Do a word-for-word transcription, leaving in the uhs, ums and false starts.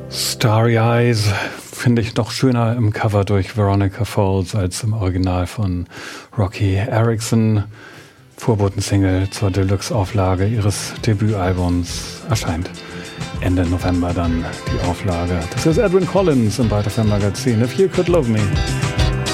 Starry Eyes finde ich noch schöner im Cover durch Veronica Falls als im Original von Rocky Erickson. Vorboten-Single zur Deluxe-Auflage ihres Debütalbums erscheint Ende November dann die Auflage. Das ist Edwyn Collins im Bite F M Magazin. If You Could Love Me.